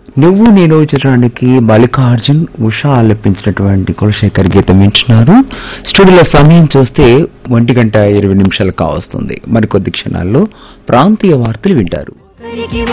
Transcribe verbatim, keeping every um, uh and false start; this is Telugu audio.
నువ్వు నేను చిత్రానికి మల్లికార్జున్ ఉషా ఆలపించినటువంటి కులశేఖర్ గీతం వింటున్నారు. స్టూడియోలో సమయం చూస్తే ఒంటి గంట ఇరవై నిమిషాలు కావస్తుంది. మరికొద్ది క్షణాల్లో ప్రాంతీయ వార్తలు వింటారు.